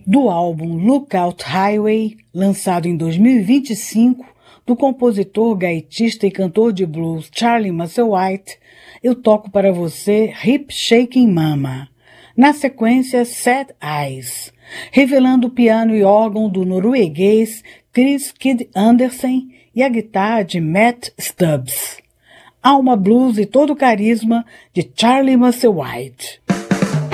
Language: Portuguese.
Do álbum Lookout Highway, lançado em 2025, do compositor, gaitista e cantor de blues Charlie Musselwhite, eu toco para você Hip Shaking Mama. Na sequência, Sad Eyes, revelando o piano e órgão do norueguês Chris Kid Andersen e a guitarra de Matt Stubbs. Alma blues e todo o carisma de Charlie Musselwhite.